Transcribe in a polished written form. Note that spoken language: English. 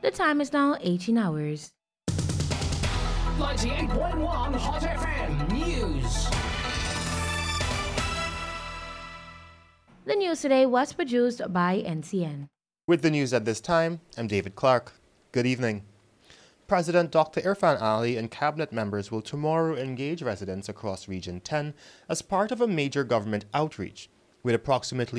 The time is now 18 hours. 98.1 Hot FM News. The news today was produced by NCN. With the news at this time, I'm David Clark. Good evening. President Dr. Irfan Ali and cabinet members will tomorrow engage residents across Region 10 as part of a major government outreach, with approximately